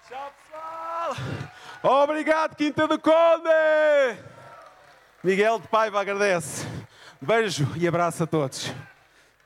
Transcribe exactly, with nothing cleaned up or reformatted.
Tchau, pessoal! Obrigado, Quinta do Conde! Miguel de Paiva agradece. Beijo e abraço a todos.